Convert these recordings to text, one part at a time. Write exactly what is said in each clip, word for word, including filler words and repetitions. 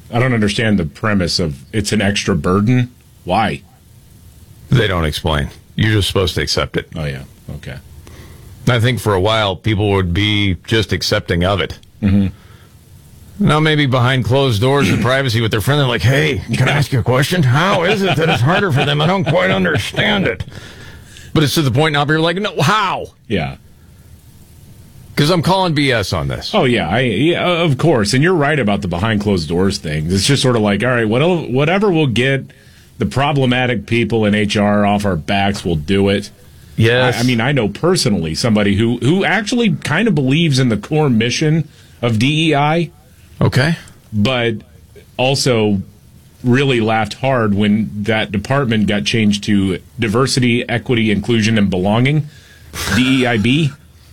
I don't understand the premise of it's an extra burden. Why? They don't explain. You're just supposed to accept it. Oh, yeah. Okay. I think for a while, people would be just accepting of it. Mm-hmm. Now, maybe behind closed doors in privacy with their friend, they're like, hey, can I ask you a question? How is it that it's harder for them? I don't quite understand it. But it's to the point now where you're like, no, how? Yeah. Because I'm calling B S on this. Oh, yeah, I, yeah, of course. And you're right about the behind closed doors thing. It's just sort of like, all right, whatever we'll get the problematic people in H R off our backs, we'll do it. Yes. I, I mean, I know personally somebody who, who actually kind of believes in the core mission of D E I. Okay. But also really laughed hard when that department got changed to Diversity, Equity, Inclusion, and Belonging, D E I B.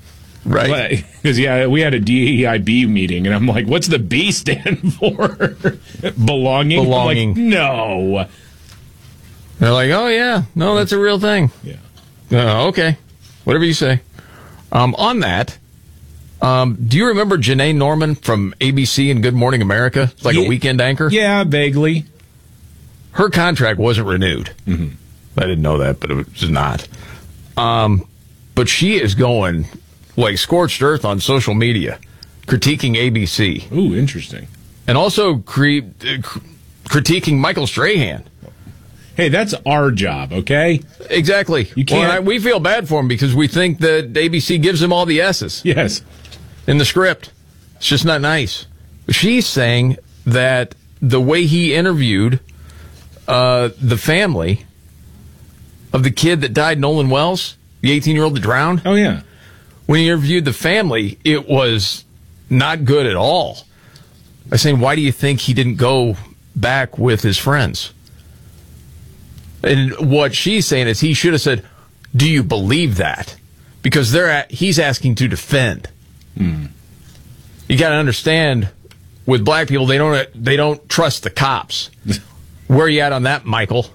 Right. Because, yeah, we had a D E I B meeting, and I'm like, what's the B stand for? Belonging? Belonging. Like, no. They're like, oh, yeah. No, that's a real thing. Yeah. Uh, okay. Whatever you say. Um, on that, um, do you remember Janae Norman from A B C and Good Morning America? It's like yeah. a weekend anchor? Yeah, vaguely. Her contract wasn't renewed. Mm-hmm. I didn't know that, but it was not. Um, but she is going like scorched earth on social media, critiquing A B C. Ooh, interesting. And also cre- uh, critiquing Michael Strahan. Hey, that's our job, okay? Exactly. You can't. Well, I, we feel bad for him because we think that A B C gives him all the S's. Yes. In the script. It's just not nice. She's saying that the way he interviewed uh, the family of the kid that died, Nolan Wells, the eighteen-year-old that drowned. Oh, yeah. When he interviewed the family, it was not good at all. I was saying, why do you think he didn't go back with his friends? And what she's saying is he should have said, do you believe that? Because they're at, he's asking to defend. Hmm. You got to understand, with black people, they don't they don't trust the cops. Where are you at on that, Michael?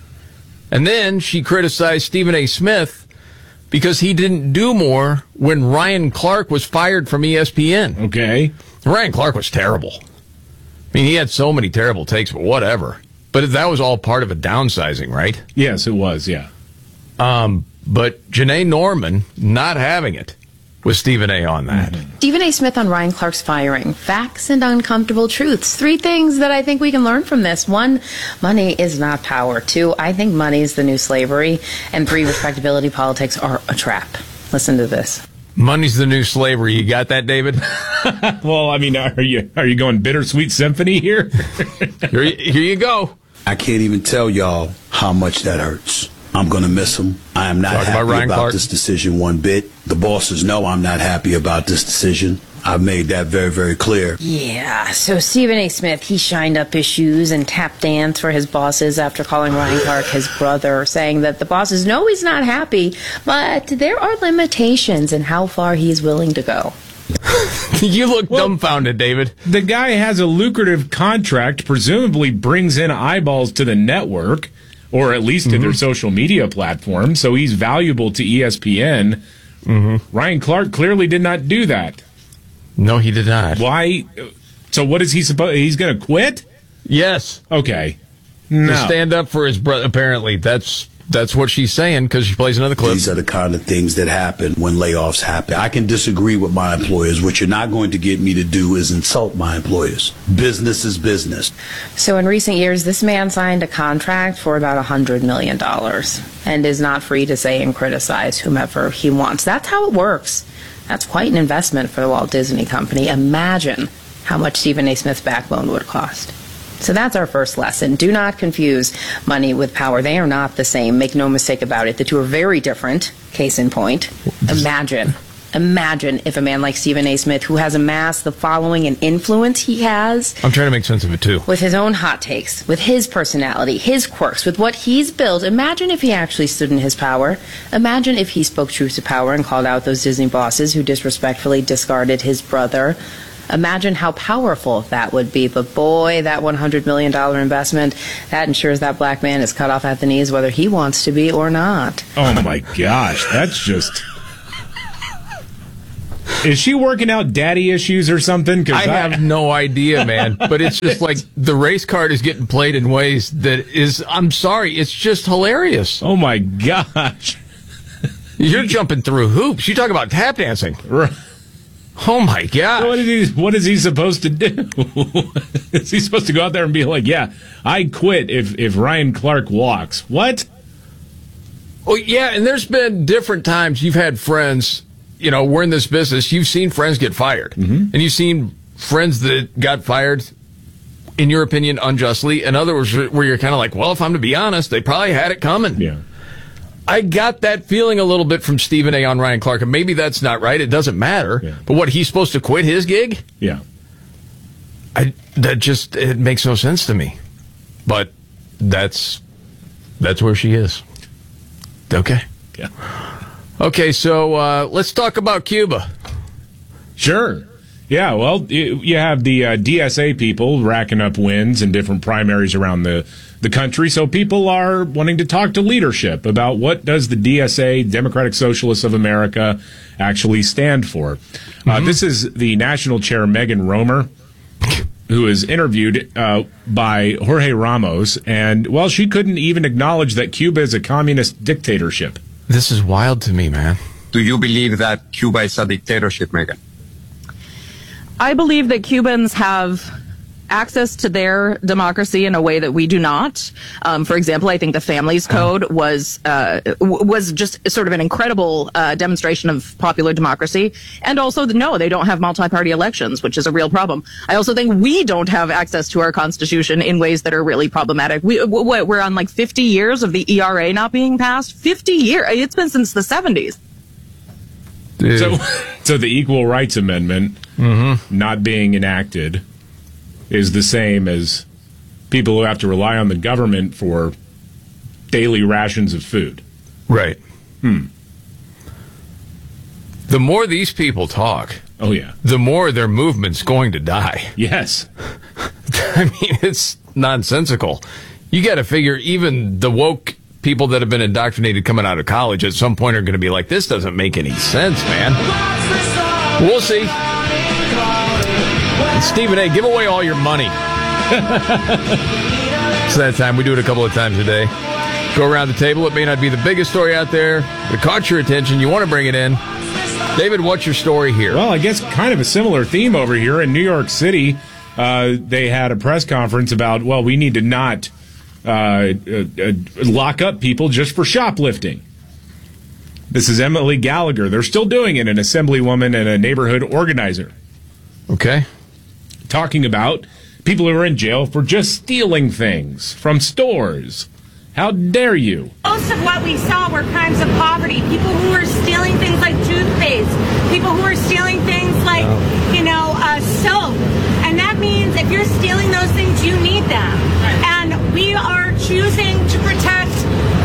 And then she criticized Stephen A. Smith because he didn't do more when Ryan Clark was fired from E S P N. Okay. Ryan Clark was terrible. I mean, he had so many terrible takes, but whatever. But that was all part of a downsizing, right? Yes, it was, yeah. Um, but Janae Norman not having it with Stephen A. on that. Mm-hmm. Stephen A. Smith on Ryan Clark's firing. Facts and uncomfortable truths. Three things that I think we can learn from this. One, money is not power. Two, I think money is the new slavery. And three, respectability politics are a trap. Listen to this. Money's the new slavery. You got that, David? Well, I mean, are you are you going bittersweet symphony here? here, here you go. I can't even tell y'all how much that hurts. I'm going to miss him. I am not Talk happy about, about this decision one bit. The bosses know I'm not happy about this decision. I've made that very, very clear. Yeah, so Stephen A. Smith, he shined up his shoes and tap danced for his bosses after calling Ryan Clark his brother, saying that the bosses know he's not happy, but there are limitations in how far he's willing to go. You look well, dumbfounded, David. The guy has a lucrative contract, presumably brings in eyeballs to the network, or at least to mm-hmm. their social media platform, so he's valuable to E S P N. Mm-hmm. Ryan Clark clearly did not do that. No, he did not. Why? So what is he supposed? He's going to quit? Yes. Okay. No. To stand up for his brother. Apparently, that's that's what she's saying because she plays another clip. These are the kind of things that happen when layoffs happen. I can disagree with my employers. What you're not going to get me to do is insult my employers. Business is business. So in recent years, this man signed a contract for about one hundred million dollars and is not free to say and criticize whomever he wants. That's how it works. That's quite an investment for the Walt Disney Company. Imagine how much Stephen A. Smith's backbone would cost. So that's our first lesson. Do not confuse money with power. They are not the same. Make no mistake about it. The two are very different. Case in point. Imagine. Imagine if a man like Stephen A. Smith, who has amassed the following and influence he has. I'm trying to make sense of it, too. With his own hot takes, with his personality, his quirks, with what he's built. Imagine if he actually stood in his power. Imagine if he spoke truth to power and called out those Disney bosses who disrespectfully discarded his brother. Imagine how powerful that would be. But boy, that one hundred million dollars investment, that ensures that black man is cut off at the knees whether he wants to be or not. Oh, my gosh. That's just... Is she working out daddy issues or something? 'Cause I have no idea, man. But it's just like the race card is getting played in ways that is, I'm sorry, it's just hilarious. Oh, my gosh. You're jumping through hoops. You talk about tap dancing. Right. Oh, my God. What is he, what is he supposed to do? Is he supposed to go out there and be like, yeah, I quit if, if Ryan Clark walks? What? Well, yeah, and there's been different times you've had friends, you know, we're in this business, you've seen friends get fired. Mm-hmm. And you've seen friends that got fired, in your opinion, unjustly, and others where you're kind of like, well, if I'm to be honest, they probably had it coming. Yeah. I got that feeling a little bit from Stephen A. on Ryan Clark, and maybe that's not right. It doesn't matter. Yeah. But what, he's supposed to quit his gig? Yeah. I, that just, it makes no sense to me. But that's, that's where she is. Okay. Yeah. Okay, so uh, let's talk about Cuba. Sure. Yeah, well, you, you have the uh, D S A people racking up wins in different primaries around the, the country, so people are wanting to talk to leadership about what does the D S A, Democratic Socialists of America, actually stand for. Mm-hmm. Uh, this is the national chair, Megan Romer, who is interviewed uh, by Jorge Ramos, and, well, she couldn't even acknowledge that Cuba is a communist dictatorship. This is wild to me, man. Do you believe that Cuba is a dictatorship, Megan? I believe that Cubans have access to their democracy in a way that we do not. Um, for example, I think the Families Code was uh, w- was just sort of an incredible uh, demonstration of popular democracy. And also, no, they don't have multi-party elections, which is a real problem. I also think we don't have access to our Constitution in ways that are really problematic. We, w- we're on like fifty years of the E R A not being passed. fifty years. It's been since the seventies. Dude. So, so the Equal Rights Amendment mm-hmm. not being enacted is the same as people who have to rely on the government for daily rations of food. Right. Hmm. The more these people talk, oh yeah, the more their movement's going to die. Yes. I mean, it's nonsensical. You got to figure even the woke people that have been indoctrinated coming out of college at some point are going to be like, this doesn't make any sense, man. We'll see. And Stephen A., give away all your money. It's that time. We do it a couple of times a day. Go around the table. It may not be the biggest story out there. It caught your attention. You want to bring it in. David, what's your story here? Well, I guess kind of a similar theme over here in New York City. Uh, they had a press conference about, well, we need to not uh, uh, uh, lock up people just for shoplifting. This is Emily Gallagher. They're still doing it, an assemblywoman and a neighborhood organizer. Okay. Talking about people who are in jail for just stealing things from stores. How dare you? Most of what we saw were crimes of poverty. People who were stealing things like toothpaste. People who were stealing things like, you know, uh, soap. And that means if you're stealing those things, you need them. And we are choosing to protect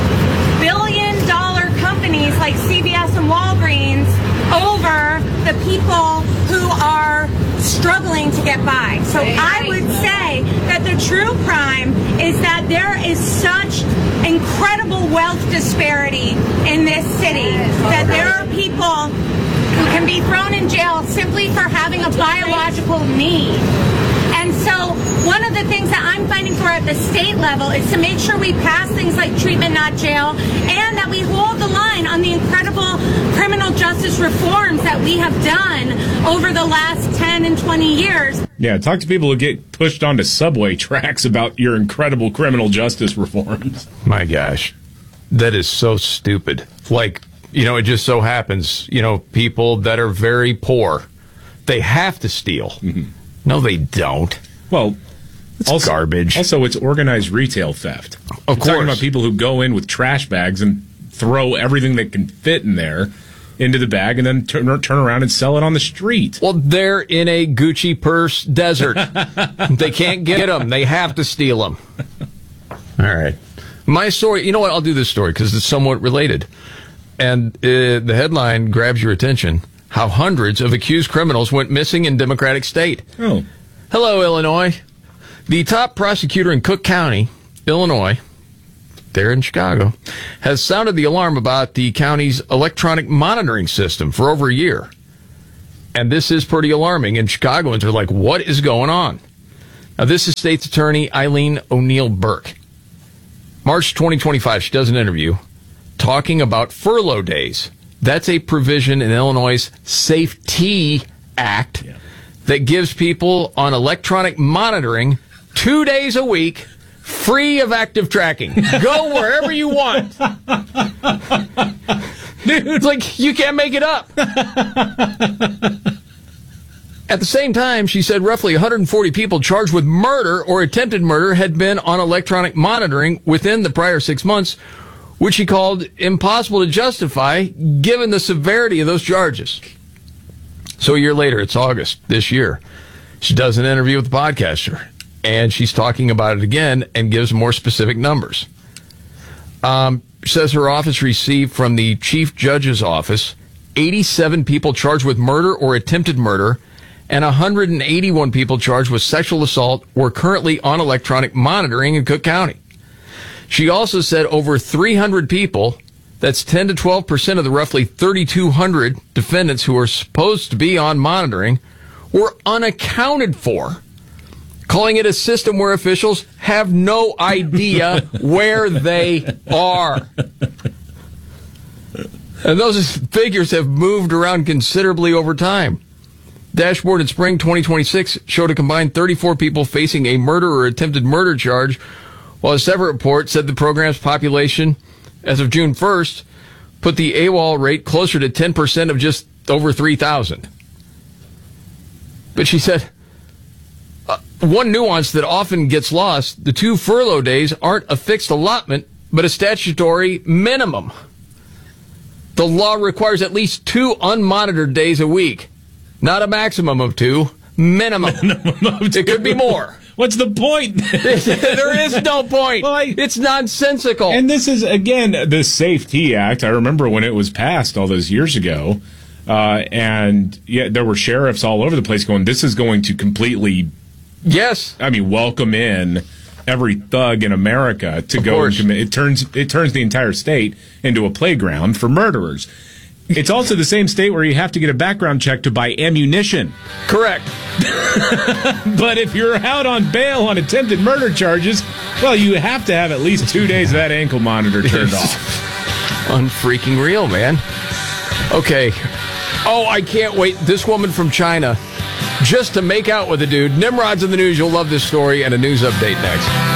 billion-dollar companies like C V S and Walgreens over the people who are struggling to get by. So I would say that the true crime is that there is such incredible wealth disparity in this city that there are people who can be thrown in jail simply for having a biological need. And so one of the things that I'm fighting for at the state level is to make sure we pass things like treatment, not jail, and that we hold the line on the incredible criminal justice reforms that we have done over the last ten and twenty years. Yeah, talk to people who get pushed onto subway tracks about your incredible criminal justice reforms. My gosh, that is so stupid. Like, you know, it just so happens, you know, people that are very poor, they have to steal. Mm-hmm. No, they don't. Well, it's also, garbage. Also, it's organized retail theft. Of We're course. talking about people who go in with trash bags and throw everything that can fit in there into the bag and then turn, turn around and sell it on the street. Well, they're in a Gucci purse desert. They can't get them. They have to steal them. All right. My story, you know what? I'll do this story because it's somewhat related. And uh, the headline grabs your attention. How hundreds of accused criminals went missing in Democratic state. Oh. Hello, Illinois. The top prosecutor in Cook County, Illinois, there in Chicago, has sounded the alarm about the county's electronic monitoring system for over a year. And this is pretty alarming. And Chicagoans are like, what is going on? Now, this is State's Attorney Eileen O'Neill Burke. March twenty twenty-five, she does an interview talking about furlough days. That's a provision in Illinois' SAFE-T Act yeah. that gives people on electronic monitoring two days a week free of active tracking. Go wherever you want. Dude, it's like you can't make it up. At the same time, she said roughly one hundred forty people charged with murder or attempted murder had been on electronic monitoring within the prior six months, which she called impossible to justify given the severity of those charges. So a year later, it's August this year, she does an interview with the podcaster, and she's talking about it again and gives more specific numbers. Um, says her office received from the chief judge's office eighty-seven people charged with murder or attempted murder, and one hundred eighty-one people charged with sexual assault were currently on electronic monitoring in Cook County. She also said over three hundred people, that's ten to twelve percent of the roughly thirty-two hundred defendants who are supposed to be on monitoring, were unaccounted for, calling it a system where officials have no idea where they are. And those figures have moved around considerably over time. Dashboard in spring twenty twenty-six showed a combined thirty-four people facing a murder or attempted murder charge, while a separate report said the program's population, as of June first, put the AWOL rate closer to ten percent of just over three thousand. But she said, uh, one nuance that often gets lost, the two furlough days aren't a fixed allotment, but a statutory minimum. The law requires at least two unmonitored days a week. Not a maximum of two, minimum. minimum of two. It could be more. What's the point? There is no point. Well, I, it's nonsensical. And this is, again, the SAFE-T Act. I remember when it was passed all those years ago. Uh, and yeah, there were sheriffs all over the place going, this is going to completely, yes, I mean, welcome in every thug in America to of go course. and commit. It turns, it turns the entire state into a playground for murderers. It's also the same state where you have to get a background check to buy ammunition. Correct. But if you're out on bail on attempted murder charges, well, you have to have at least two days of that ankle monitor turned off. Unfreaking real, man. Okay. Oh, I can't wait. This woman from China, just to make out with a dude. Nimrod's in the news. You'll love this story and a news update next.